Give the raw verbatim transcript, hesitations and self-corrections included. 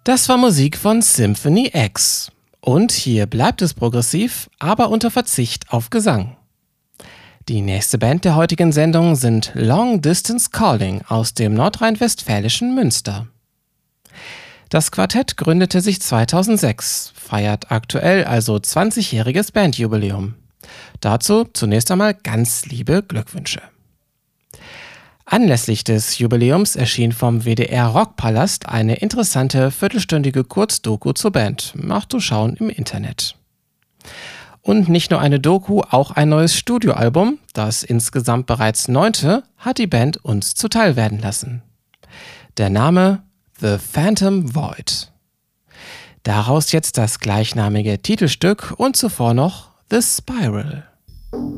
Das war Musik von Symphony X. Und hier bleibt es progressiv, aber unter Verzicht auf Gesang. Die nächste Band der heutigen Sendung sind Long Distance Calling aus dem nordrhein-westfälischen Münster. Das Quartett gründete sich zweitausendsechs, feiert aktuell also zwanzigjähriges Bandjubiläum. Dazu zunächst einmal ganz liebe Glückwünsche. Anlässlich des Jubiläums erschien vom W D R Rockpalast eine interessante viertelstündige Kurzdoku zur Band. Nachzuschauen im Internet. Und nicht nur eine Doku, auch ein neues Studioalbum, das insgesamt bereits neunte, hat die Band uns zuteil werden lassen. Der Name The Phantom Void. Daraus jetzt das gleichnamige Titelstück und zuvor noch The Spiral.